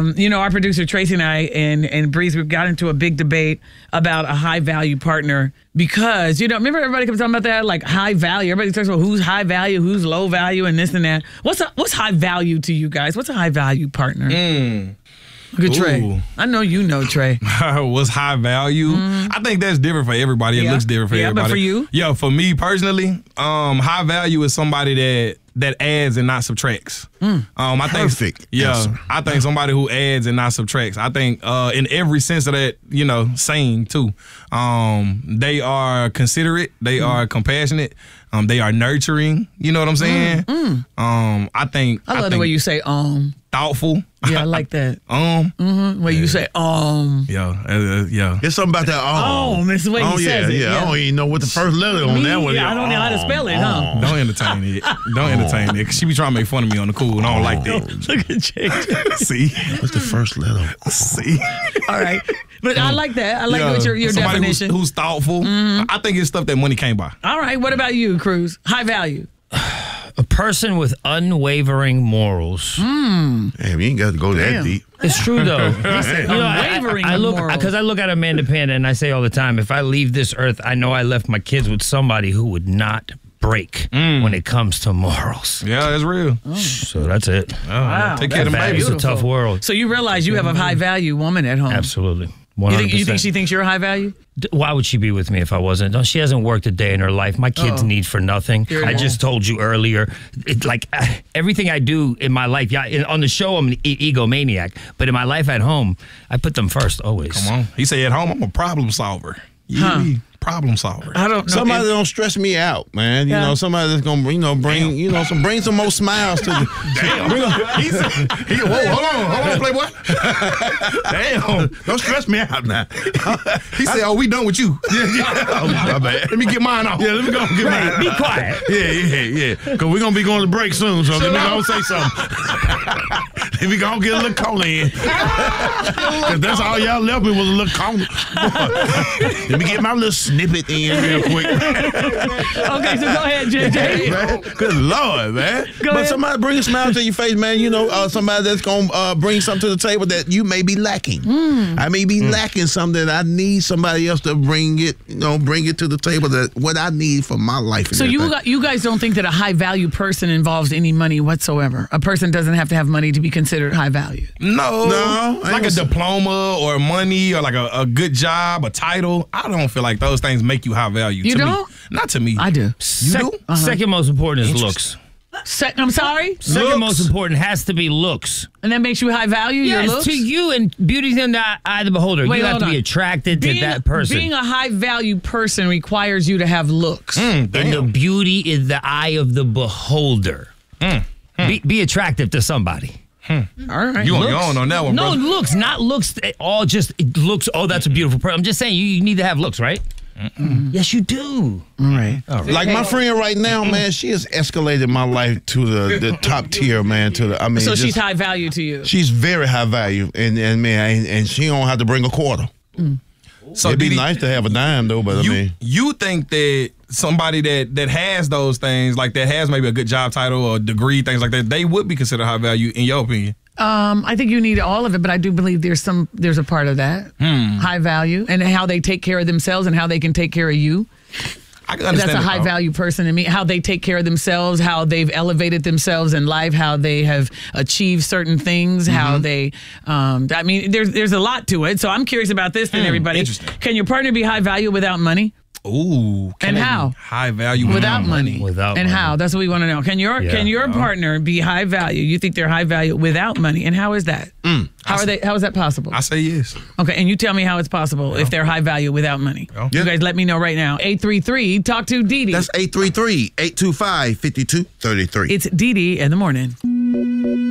our producer Tracy and I and Breeze, we got into a big debate about a high value partner because, remember everybody kept talking about that, like high value. Everybody talks about who's high value, who's low value, and this and that. What's high value to you guys? What's a high value partner? Look at Trey. I know you know Trey. What's high value? I think that's different for everybody. It looks different for everybody. But for you? Yeah, for me personally, high value is somebody that adds and not subtracts. I Perfect. I think somebody who adds and not subtracts. I think in every sense of that, saying too. They are considerate. They are compassionate. They are nurturing. You know what I'm saying? I think I love the way you say thoughtful. Yeah, I like that. Where you say Yeah. There's something about that it's the way he says it. I don't even know what the first letter on that one is. Yeah, I don't know how to spell it, huh? Don't entertain it. Don't entertain it. Cause she be trying to make fun of me on the cool, and I don't like that. Look at Jake. See? What's the first letter? See? All right. But I like that. I like what your somebody definition. Who's thoughtful. I think it's stuff that money can't buy. All right. What about you, Cruz? High value. A person with unwavering morals. Damn, you ain't got to go that deep. It's true though. Unwavering I look morals. because I look at Amanda Panda and I say all the time, if I leave this earth, I know I left my kids with somebody who would not break when it comes to morals. Yeah, that's real. So that's it. Wow. Take care of them It's babies. a tough world. So you realize you have a high value woman at home. Absolutely. 100%. You think she thinks you're high value? Why would she be with me if I wasn't? No, she hasn't worked a day in her life. My kids need for nothing. I just told you earlier, everything I do in my life, on the show I'm an egomaniac, but in my life at home, I put them first always. Come on. He said at home, I'm a problem solver. Problem solver. I don't know. Somebody don't stress me out, man. You know, somebody that's gonna bring some more smiles to the. Damn. Hold on, Playboy. Damn, don't stress me out now. He said, "Oh, we done with you." Oh, my bad. Let me get mine off. Yeah, let me go get mine. Be quiet. Yeah. Because we're gonna be going to break soon, so let me go say something. Let me go get a little cola in. Because that's all y'all left me was a little cola. Let me get my little snippet in real quick. Okay, so go ahead, JJ. Man, good Lord, man. Go ahead. Somebody bring a smile to your face, man. Somebody that's going to bring something to the table that you may be lacking. I may be lacking something that I need somebody else to bring it to the table, that what I need for my life. So you guys don't think that a high value person involves any money whatsoever? A person doesn't have to have money to be considered high value? No. Like a diploma or money or like a good job, a title. I don't feel like those things make you high value. You don't? Me. Not to me. I do. You do? Second most important is looks. I'm sorry? Second most important has to be looks. And that makes you high value, your Yes, looks? to you, and beauty's in the eye of the beholder. Wait, you have hold to be on. attracted to that person. Being a high value person requires you to have looks. And the beauty is the eye of the beholder. Be attractive to somebody. All right. You on your own on that one, No, brother. looks, not looks. All just it looks. Oh, that's a beautiful person. I'm just saying you need to have looks, right? Yes, you do. All right. Like my friend right now, man, she has escalated my life to the top tier, man. So she's high value to you. She's very high value, and she don't have to bring a quarter. So it'd be nice to have a dime though, but you think that somebody that has those things, like that has maybe a good job title or degree, things like that, they would be considered high value in your opinion? I think you need all of it, but I do believe there's a part of that high value and how they take care of themselves and how they can take care of you. I can understand that's a high value person to me. How they take care of themselves, how they've elevated themselves in life, how they have achieved certain things, how they. I mean, there's a lot to it. So I'm curious about this. Then everybody, interesting. Can your partner be high value without money? Ooh, And how? High value Without money. Without and money. how? That's what we want to know. Can your partner be high value? You think they're high value without money? And how is that? How is that possible? I say yes. Okay, and you tell me how it's possible if they're high value without money. You guys let me know right now. 833, talk to Dee Dee. That's 833-825-5233. It's Dee Dee in the morning.